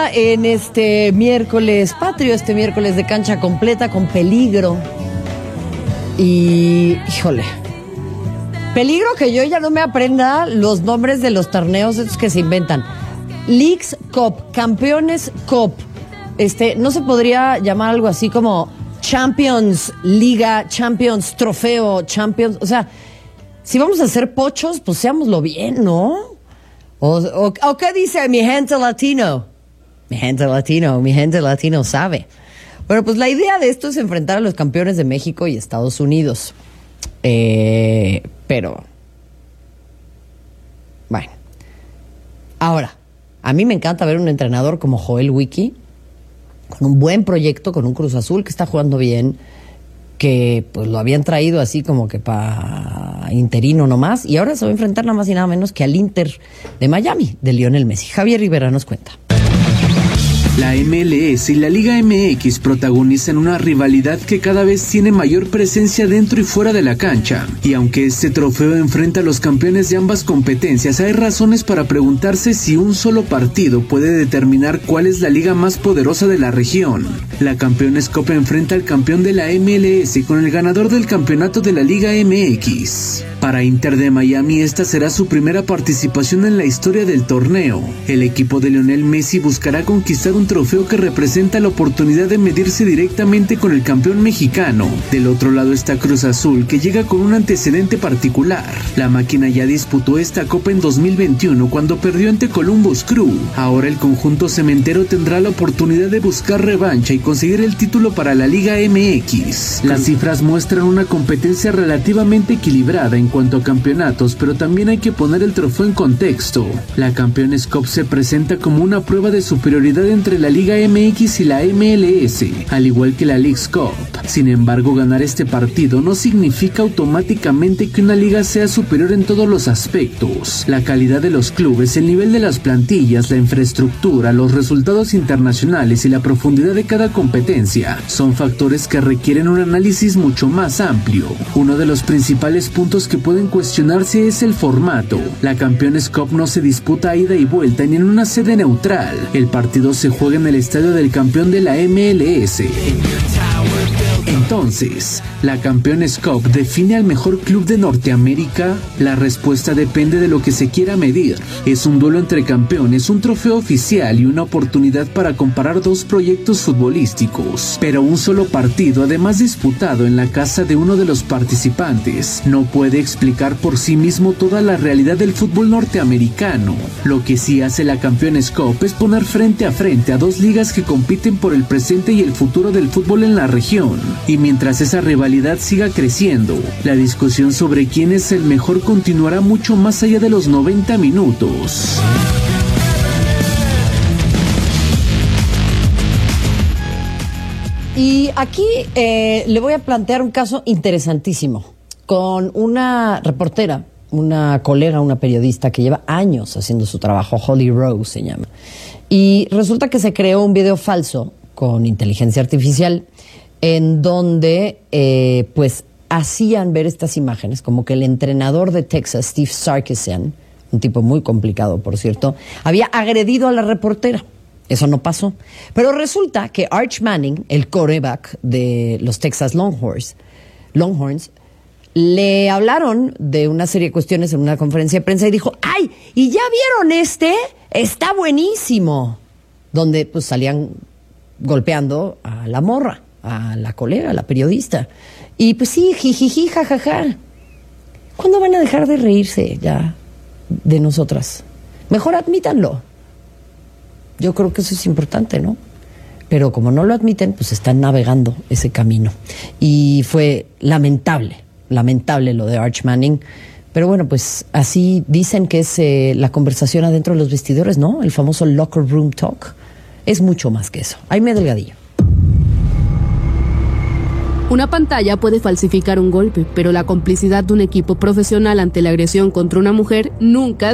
En este miércoles patrio, este miércoles de cancha completa con peligro. Y, híjole, peligro que yo ya no me aprenda los nombres de los torneos estos que se inventan. Leagues Cup, Campeones Cup. No se podría llamar algo así como Champions Liga, Champions Trofeo, Champions. O sea, si vamos a hacer pochos, pues seámoslo bien, ¿no? ¿O qué dice mi gente latino? Mi gente latino sabe. Bueno, pues la idea de esto es enfrentar a los campeones de México y Estados Unidos. Pero, bueno. Ahora, a mí me encanta ver un entrenador como Joel Wiki, con un buen proyecto, con un Cruz Azul que está jugando bien, que pues lo habían traído así como que para interino nomás, y ahora se va a enfrentar nada más y nada menos que al Inter de Miami, de Lionel Messi. Javier Rivera nos cuenta. La MLS y la Liga MX protagonizan una rivalidad que cada vez tiene mayor presencia dentro y fuera de la cancha. Y aunque este trofeo enfrenta a los campeones de ambas competencias, hay razones para preguntarse si un solo partido puede determinar cuál es la liga más poderosa de la región. La Campeones Cup enfrenta al campeón de la MLS con el ganador del campeonato de la Liga MX. Para Inter de Miami, esta será su primera participación en la historia del torneo. El equipo de Lionel Messi buscará conquistar un trofeo que representa la oportunidad de medirse directamente con el campeón mexicano. Del otro lado está Cruz Azul, que llega con un antecedente particular. La máquina ya disputó esta copa en 2021 cuando perdió ante Columbus Crew. Ahora el conjunto cementero tendrá la oportunidad de buscar revancha y conseguir el título para la Liga MX. Las cifras muestran una competencia relativamente equilibrada en cuanto a campeonatos, pero también hay que poner el trofeo en contexto. La Campeones Cup se presenta como una prueba de superioridad entre la Liga MX y la MLS, al igual que la Leagues Cup. Sin embargo, ganar este partido no significa automáticamente que una liga sea superior en todos los aspectos. La calidad de los clubes, el nivel de las plantillas, la infraestructura, los resultados internacionales y la profundidad de cada competencia son factores que requieren un análisis mucho más amplio. Uno de los principales puntos que pueden cuestionarse es el formato. La Campeones Cup no se disputa a ida y vuelta ni en una sede neutral. El partido se juega en el estadio del campeón de la MLS. Entonces, ¿la Campeones Cup define al mejor club de Norteamérica? La respuesta depende de lo que se quiera medir. Es un duelo entre campeones, un trofeo oficial y una oportunidad para comparar dos proyectos futbolísticos. Pero un solo partido, además disputado en la casa de uno de los participantes, no puede explicar por sí mismo toda la realidad del fútbol norteamericano. Lo que sí hace la Campeones Cup es poner frente a frente a dos ligas que compiten por el presente y el futuro del fútbol en la región. Y mientras esa rivalidad siga creciendo, la discusión sobre quién es el mejor continuará mucho más allá de los 90 minutos. Y aquí le voy a plantear un caso interesantísimo con una reportera, una colega, una periodista que lleva años haciendo su trabajo, Holly Rose se llama. Y resulta que se creó un video falso con inteligencia artificial en donde pues hacían ver estas imágenes como que el entrenador de Texas, Steve Sarkisian, un tipo muy complicado por cierto, había agredido a la reportera. Eso no pasó. Pero resulta que Arch Manning, el quarterback de los Texas Longhorns, le hablaron de una serie de cuestiones en una conferencia de prensa y dijo, ¡ay! ¿Y ya vieron este? Está buenísimo. Donde pues salían golpeando a la morra, a la colega, a la periodista. Y pues sí, jijiji, jajaja. ¿Cuándo van a dejar de reírse ya de nosotras? Mejor admítanlo. Yo creo que eso es importante, ¿no? Pero como no lo admiten, pues están navegando ese camino. Y fue lamentable lo de Arch Manning. Pero bueno, pues así dicen que es la conversación adentro de los vestidores, ¿no? El famoso locker room talk. Es mucho más que eso. Jaime Delgadillo. Una pantalla puede falsificar un golpe, pero la complicidad de un equipo profesional ante la agresión contra una mujer nunca